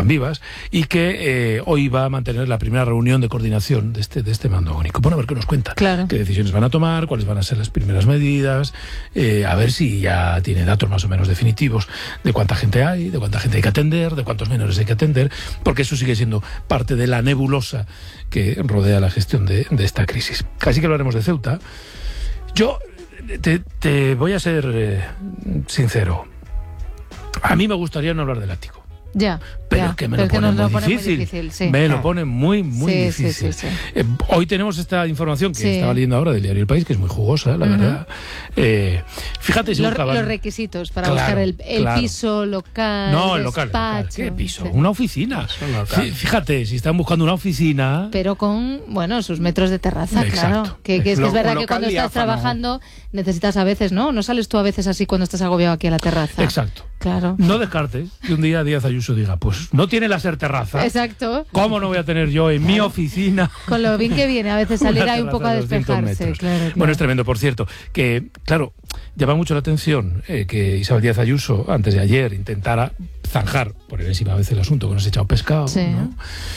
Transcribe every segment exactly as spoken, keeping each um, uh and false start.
Juan Vivas, y que eh, hoy va a mantener la primera reunión de coordinación de este, de este mando único. Bueno, a ver qué nos cuenta. Claro. Qué decisiones van a tomar, cuáles van a ser las primeras medidas, eh, a ver si ya tiene datos más o menos definitivos de cuánta gente hay, de cuánta gente hay que atender, de cuántos menores hay que atender, porque eso sigue siendo parte de la nebulosa que rodea la gestión de, de esta crisis. Así que hablaremos de Ceuta. Yo te, te voy a ser eh, sincero. A mí me gustaría no hablar del ático. Ya, pero ya, es que me pero lo que pone, nos muy, lo pone difícil. muy difícil. Sí. Me lo Ah. pone muy, muy sí, difícil. Sí, sí, sí. Eh, hoy tenemos esta información que Sí. estaba leyendo ahora del diario El País, que es muy jugosa, la uh-huh. verdad. Eh, fíjate si los, buscaban... los requisitos para claro, buscar el, el claro. piso local. No, el local, despacho, local. ¿Qué piso? Sí. Una oficina. Fíjate, si están buscando una oficina... Pero con, bueno, sus metros de terraza, Exacto. claro. Que, que es, que es verdad que cuando estás diáfano. trabajando necesitas a veces, ¿no? No sales tú a veces así cuando estás agobiado aquí a la terraza. Exacto. Claro. No descartes que un día Díaz Ayuso diga, pues no tiene la ser terraza. Exacto. ¿Cómo no voy a tener yo en mi oficina? Con lo bien que viene a veces salir ahí un poco a despejarse. Claro, claro. Bueno, es tremendo, por cierto, que, claro, llama mucho la atención eh, que Isabel Díaz Ayuso, antes de ayer, intentara zanjar por enésima vez el asunto con ese echado pescado, sí. ¿no?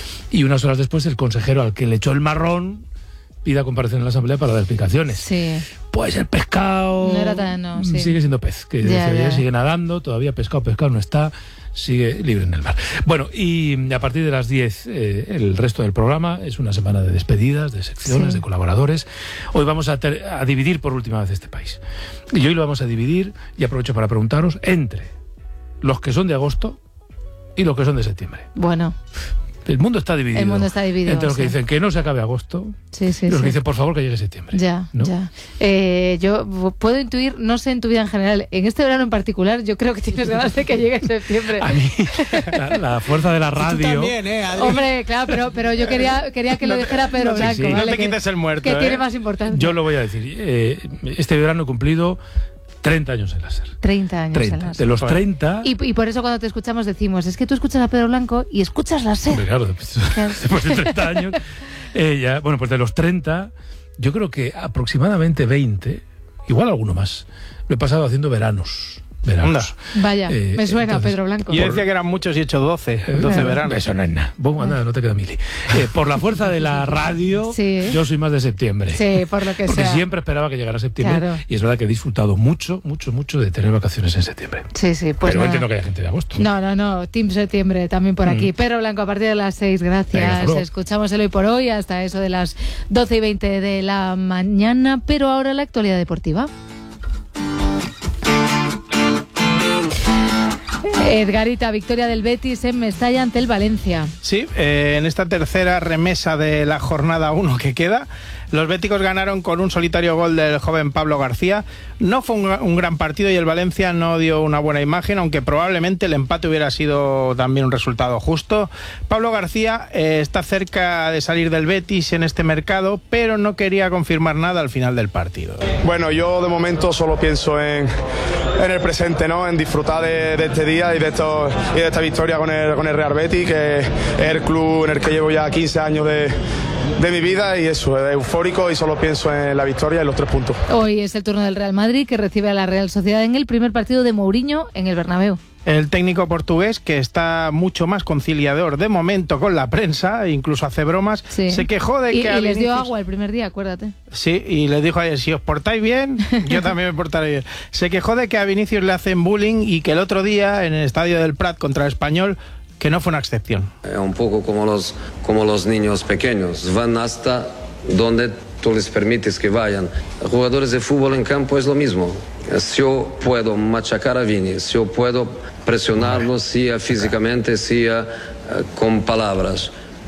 Y unas horas después el consejero al que le echó el marrón pida comparecer en la Asamblea para dar explicaciones. Sí. Pues el pescado no era tan, no, sí. sigue siendo pez, que ya, ya, ya. sigue nadando, todavía pescado, pescado no está, sigue libre en el mar. Bueno, y a partir de las diez, eh, el resto del programa es una semana de despedidas, de secciones, sí. de colaboradores. Hoy vamos a, ter, a dividir por última vez este país. Y hoy lo vamos a dividir, y aprovecho para preguntaros, entre los que son de agosto y los que son de septiembre. Bueno... El mundo está dividido. El mundo está dividido. Entre los sí. que dicen que no se acabe agosto sí, sí, y los sí. que dicen, por favor, que llegue septiembre. Ya, ¿no? ya. Eh, yo puedo intuir, no sé en tu vida en general, en este verano en particular, yo creo que tienes ganas de que llegue septiembre. A mí, la, la fuerza de la radio... Tú también, ¿eh, Adri? Hombre, claro, pero, pero yo quería, quería que lo dijera Pedro no, Blanco. sí, sí. ¿vale? No te que, quites el muerto, Que ¿eh? tiene más importancia. Yo lo voy a decir. Eh, este verano he cumplido treinta años en la SER. treinta años treinta. en la SER. De los treinta... Y, y por eso cuando te escuchamos decimos, es que tú escuchas a Pedro Blanco y escuchas la SER. Hombre, claro, después, después de treinta años... Eh, ya, bueno, pues de los treinta, yo creo que aproximadamente veinte, igual alguno más, lo he pasado haciendo veranos. Veranos. Vaya, eh, me suena entonces, Pedro Blanco. Yo decía que eran muchos y he hecho doce, doce eh, veranos. Eso no es nada. Vos, anda, no te queda mili. Eh, por la fuerza de la radio, sí. yo soy más de septiembre. Sí, por lo que Porque sea. siempre esperaba que llegara septiembre. Claro. Y es verdad que he disfrutado mucho, mucho, mucho de tener vacaciones en septiembre. Sí, sí. Pues Pero nada. entiendo que haya gente de agosto. No, no, no. Team Septiembre también por aquí. Mm. Pedro Blanco, a partir de las seis, gracias. Venga, escuchamos el Hoy por Hoy hasta eso de las doce y veinte de la mañana. Pero ahora la actualidad deportiva. Edgarita, victoria del Betis en Mestalla ante el Valencia. Sí, eh, en esta tercera remesa de la jornada uno que queda, los béticos ganaron con un solitario gol del joven Pablo García. No fue un, un gran partido y el Valencia no dio una buena imagen, aunque probablemente el empate hubiera sido también un resultado justo. Pablo García eh, está cerca de salir del Betis en este mercado, pero no quería confirmar nada al final del partido. Bueno, yo de momento solo pienso en, en el presente, ¿no? En disfrutar de, de este día y de, esto, y de esta victoria con el, con el Real Betis, que es el club en el que llevo ya quince años de, de mi vida, y eso, es eufórico y solo pienso en la victoria y los tres puntos. Hoy es el turno del Real Madrid, que recibe a la Real Sociedad en el primer partido de Mourinho en el Bernabéu. El técnico portugués, que está mucho más conciliador de momento con la prensa, incluso hace bromas, sí. se quejó de y, que... Y a les Vinicius... dio agua el primer día, acuérdate. Sí, y les dijo ayer, si os portáis bien, yo también me portaré bien. Se quejó de que a Vinicius le hacen bullying y que el otro día, en el estadio del Prat contra el Español, que no fue una excepción. Es un poco como los, como los niños pequeños, van hasta donde tú les permites que vayan. Jugadores de fútbol en campo es lo mismo. Si yo puedo machacar a Vini, si yo puedo presionarlo, sea físicamente, sea uh, con palabras,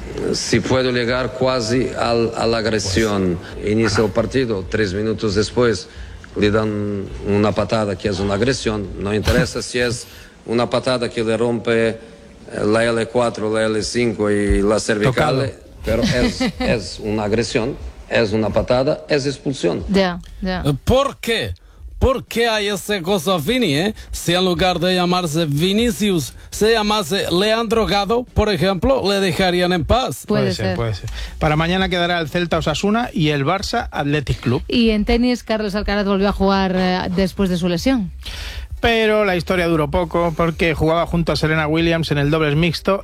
si puedo llegar casi al, a la agresión, inicia el partido, tres minutos después le dan una patada que es una agresión, no interesa si es una patada que le rompe la L cuatro, la L cinco y la cervical, Tocado. Pero es, es una agresión, es una patada, es expulsión. Ya, ya. ¿Por qué? ¿Por qué hay esa cosa Vini, eh? Si en lugar de llamarse Vinicius se llamase Leandro Gado, por ejemplo, le dejarían en paz? Puede, puede ser, ser, puede ser. Para mañana quedará el Celta Osasuna y el Barça Athletic Club. Y en tenis, Carlos Alcaraz volvió a jugar eh, después de su lesión. Pero la historia duró poco porque jugaba junto a Serena Williams en el dobles mixto